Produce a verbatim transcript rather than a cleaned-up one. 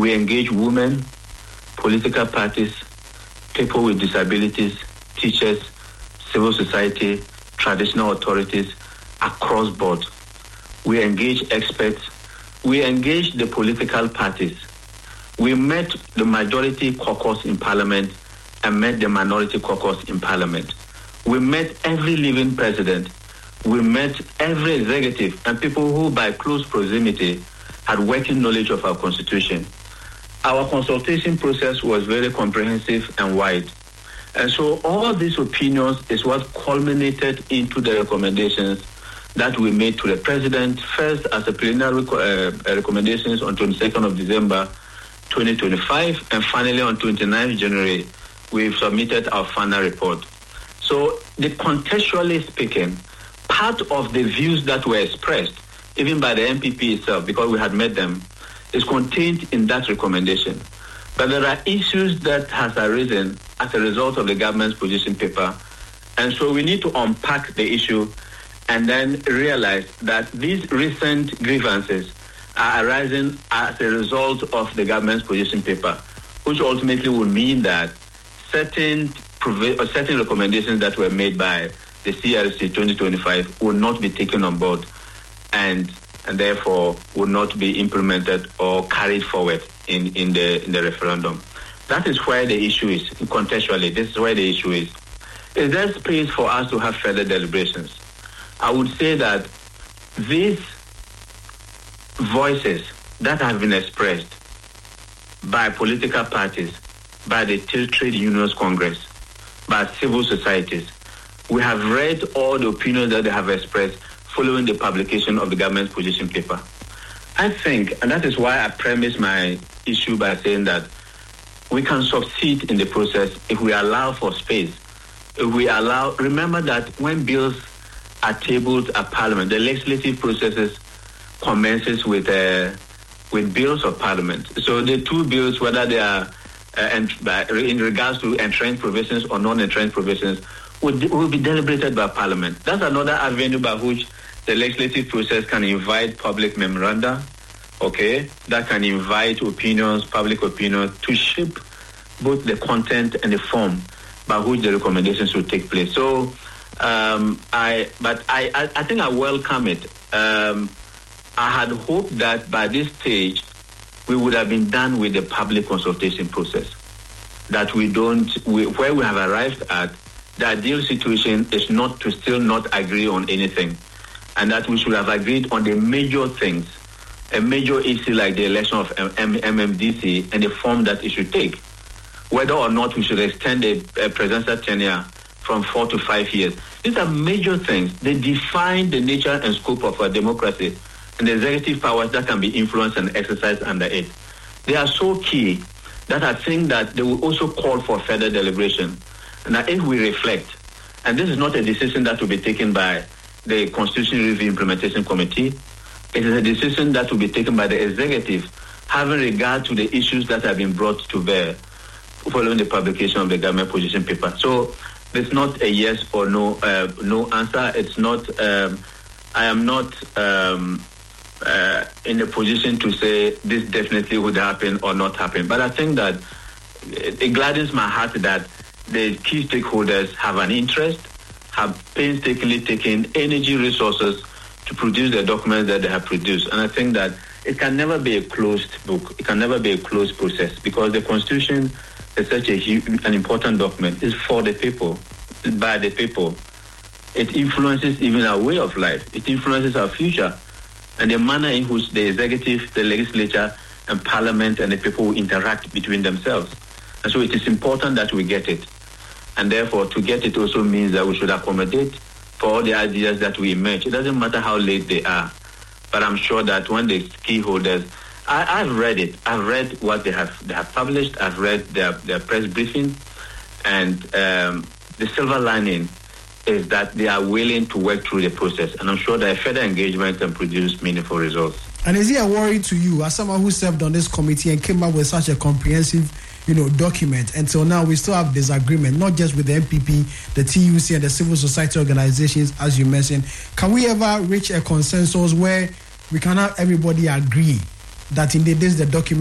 We engage women, political parties, people with disabilities, teachers, civil society, traditional authorities across board. We engage experts. We engage the political parties. We met the majority caucus in parliament and met the minority caucus in parliament. We met every living president. We met every executive and people who, by close proximity, had working knowledge of our constitution. Our consultation process was very comprehensive and wide. And so all these opinions is what culminated into the recommendations that we made to the president, first as a preliminary uh, recommendations on twenty-second of December twenty twenty-five, and finally on twenty-ninth of January, we've submitted our final report. So the contextually speaking, part of the views that were expressed, even by the N P P itself, because we had met them, is contained in that recommendation. But there are issues that has arisen as a result of the government's position paper. And so we need to unpack the issue and then realize that these recent grievances are arising as a result of the government's position paper, which ultimately will mean that certain provi- or certain recommendations that were made by the C R C twenty twenty-five will not be taken on board and and therefore will not be implemented or carried forward in, in the in the referendum. That is where the issue is, contextually. This is where the issue is. Is there space for us to have further deliberations? I would say that these voices that have been expressed by political parties, by the Trade Unions Congress, by civil societies, we have read all the opinions that they have expressed following the publication of the government's position paper. I think, and that is why I premise my issue by saying that we can succeed in the process if we allow for space. If we allow, remember that when bills are tabled at Parliament, the legislative processes commences with uh, with bills of Parliament. So the two bills, whether they are uh, in regards to entrenched provisions or non-entrenched provisions, will, will be deliberated by Parliament. That's another avenue by which the legislative process can invite public memoranda, okay, that can invite opinions, public opinions, to shape both the content and the form by which the recommendations will take place. So, um, I, but I, I, I think I welcome it. Um, I had hoped that by this stage, we would have been done with the public consultation process. That we don't, we, where we have arrived at, the ideal situation is not to still not agree on anything, and that we should have agreed on the major things, a major issue like the election of M M D C and the form that it should take, whether or not we should extend the uh, presidential tenure from four to five years. These are major things. They define the nature and scope of our democracy and the executive powers that can be influenced and exercised under it. They are so key that I think that they will also call for further deliberation. And that if we reflect, and this is not a decision that will be taken by the Constitution Review Implementation Committee, it is a decision that will be taken by the executive, having regard to the issues that have been brought to bear following the publication of the government position paper. So it's not a yes or no uh, no answer. It's not, um, I am not um, uh, in a position to say this definitely would happen or not happen. But I think that it gladdens my heart that the key stakeholders have an interest, have painstakingly taken energy resources to produce the documents that they have produced. And I think that it can never be a closed book. It can never be a closed process, because the Constitution is such a huge, an important document. It's for the people, by the people. It influences even our way of life. It influences our future and the manner in which the executive, the legislature, and Parliament and the people will interact between themselves. And so it is important that we get it. And therefore, to get it also means that we should accommodate for all the ideas that we emerge. It doesn't matter how late they are. But I'm sure that when the key holders, I, I've read it. I've read what they have they have published. I've read their, their press briefing. And um, the silver lining is that they are willing to work through the process. And I'm sure that further engagement can produce meaningful results. And is it a worry to you, as someone who served on this committee and came up with such a comprehensive, you know, document? Until now, we still have disagreement, not just with the N P P, the T U C, and the civil society organizations, as you mentioned. Can we ever reach a consensus where we can have everybody agree that indeed this is the document